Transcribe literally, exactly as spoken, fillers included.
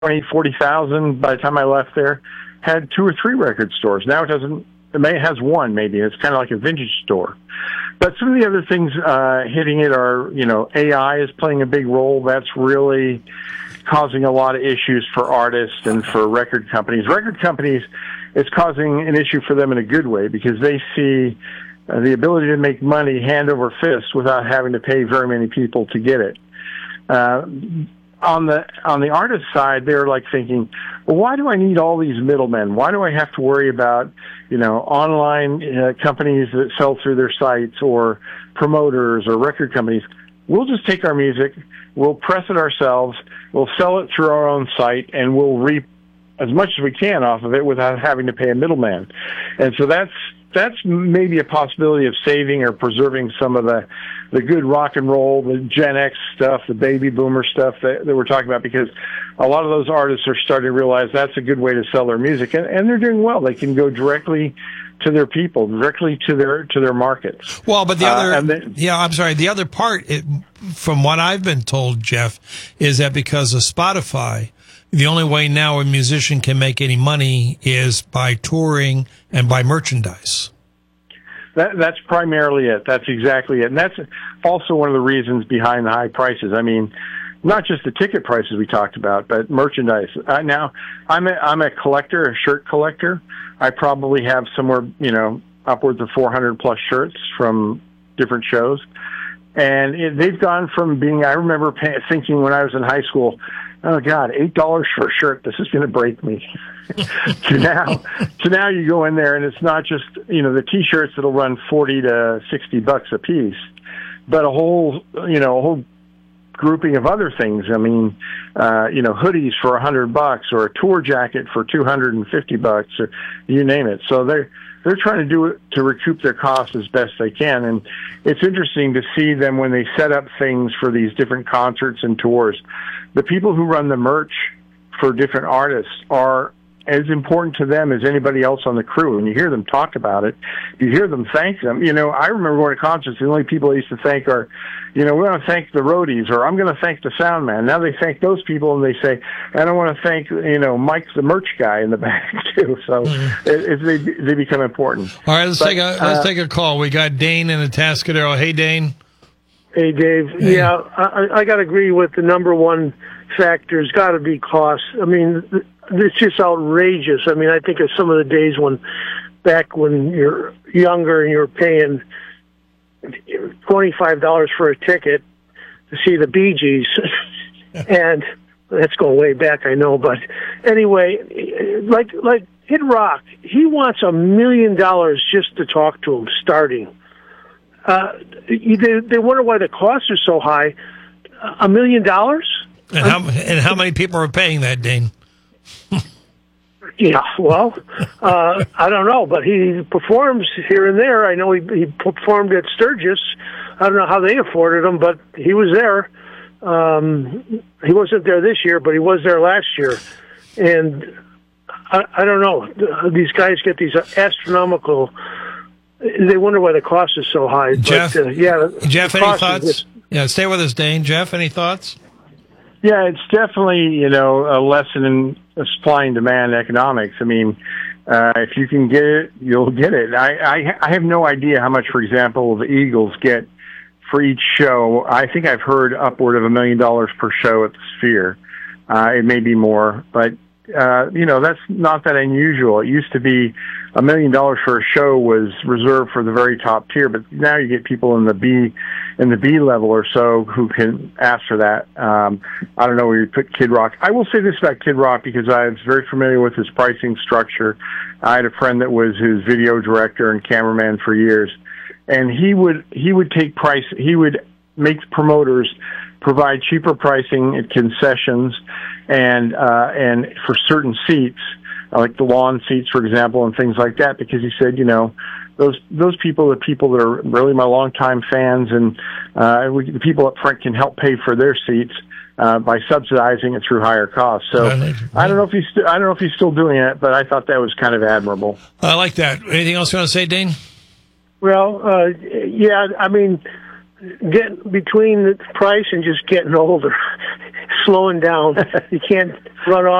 twenty, forty thousand by the time I left there, had two or three record stores. Now it doesn't. It may has one maybe. It's kind of like a vintage store. But some of the other things uh, hitting it are, you know, A I is playing a big role. That's really causing a lot of issues for artists and for record companies. Record companies, it's causing an issue for them in a good way because they see uh, the ability to make money hand over fist without having to pay very many people to get it. Uh, on the on the artist side, they're like thinking, well, why do I need all these middlemen? Why do I have to worry about, you know, online uh, companies that sell through their sites or promoters or record companies? We'll just take our music, we'll press it ourselves, we'll sell it through our own site, and we'll reap as much as we can off of it without having to pay a middleman. And so that's that's maybe a possibility of saving or preserving some of the the good rock and roll, the Gen X stuff, the baby boomer stuff that, that we're talking about, because a lot of those artists are starting to realize that's a good way to sell their music, and, and they're doing well. They can go directly to their people, directly to their to their markets. Well, but the uh, other, then, yeah, I'm sorry, the other part, it, from what I've been told, Jeff, is that because of Spotify, the only way now a musician can make any money is by touring and by merchandise. That, that's primarily it. That's exactly it. And that's also one of the reasons behind the high prices. I mean, not just the ticket prices we talked about, but merchandise. Uh, now, I'm a, I'm a collector, a shirt collector. I probably have somewhere, you know, upwards of four hundred plus shirts from different shows. And it, they've gone from being, I remember pay, thinking when I was in high school, oh God, eight dollars for a shirt, this is going to break me. to now, to now you go in there and it's not just, you know, the t-shirts that'll run forty to sixty bucks a piece, but a whole, you know, a whole grouping of other things. I mean, uh, you know, hoodies for a hundred bucks or a tour jacket for two hundred and fifty bucks, or you name it. So they're they're trying to do it to recoup their costs as best they can. And it's interesting to see them when they set up things for these different concerts and tours. The people who run the merch for different artists are as important to them as anybody else on the crew. And you hear them talk about it. You hear them thank them. You know, I remember going to concerts, the only people I used to thank are, you know, we're going to thank the roadies, or I'm going to thank the sound man. Now they thank those people, and they say, and I want to thank, you know, Mike, the merch guy in the back too. So mm-hmm. it, it, they they become important. All right, let's but, take a let's uh, take a call. We got Dane in Atascadero. Hey, Dane. Hey, Dave. Hey. Yeah, I, I got to agree with the number one factor has got to be cost. I mean, it's just outrageous. I mean, I think of some of the days when, back when you're younger and you're paying twenty-five dollars for a ticket to see the Bee Gees, and that's going way back, I know. But anyway, like like Kid Rock, he wants a million dollars just to talk to him starting. Uh, they, they wonder why the costs are so high. A million dollars? And how and how many people are paying that, Dane? Yeah, well, uh, I don't know, but he performs here and there. I know he, he performed at Sturgis. I don't know how they afforded him, but he was there. Um, he wasn't there this year, but he was there last year. And I, I don't know. These guys get these astronomical. They wonder why the cost is so high. Jeff, but, uh, yeah, Jeff, any thoughts? Yeah, stay with us, Dane. Jeff, any thoughts? Yeah, it's definitely, you know, a lesson in supply and demand economics. I mean, uh, if you can get it, you'll get it. I, I, I have no idea how much, for example, the Eagles get for each show. I think I've heard upward of a million dollars per show at the Sphere. Uh, it may be more, but, uh, you know, that's not that unusual. It used to be a million dollars for a show was reserved for the very top tier, but now you get people in the B, in the B level or so who can ask for that. Um, I don't know where you put Kid Rock. I will say this about Kid Rock because I was very familiar with his pricing structure. I had a friend that was his video director and cameraman for years, and he would he would take price. He would make promoters provide cheaper pricing at concessions and uh, and for certain seats, like the lawn seats, for example, and things like that, because he said, you know, those those people are people that are really my longtime fans, and uh, we, the people up front can help pay for their seats uh, by subsidizing it through higher costs. So I don't know if he's st- I don't know if he's still doing it, but I thought that was kind of admirable. I like that. Anything else you want to say, Dane? Well, uh, yeah, I mean, get between the price and just getting older. slowing down. You can't run off.